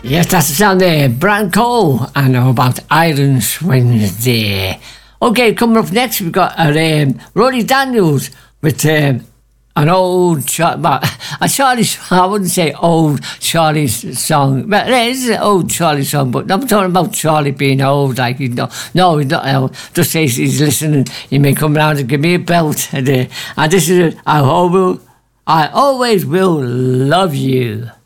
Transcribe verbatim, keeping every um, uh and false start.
Yes, that's the sound there. Brian Cole, I know about Iron Wednesday. Okay, coming up next, we've got uh, um, Roddy Daniels with um, an old, Char- well, a Charlie, I wouldn't say old Charlie's song, but it is an old Charlie song, but I'm talking about Charlie being old, like, you know, no, he's not old, just says he's listening, he may come round and give me a belt, and, uh, and this is, I always, I always will love you.